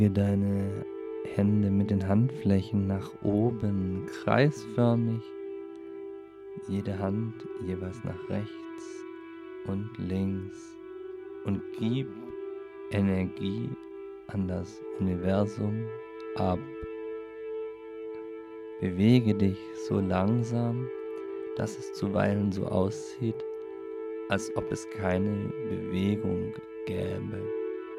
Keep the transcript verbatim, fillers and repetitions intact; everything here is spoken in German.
Bewege deine Hände mit den Handflächen nach oben, kreisförmig, jede Hand jeweils nach rechts und links, und gib Energie an das Universum ab. Bewege dich so langsam, dass es zuweilen so aussieht, als ob es keine Bewegung gäbe.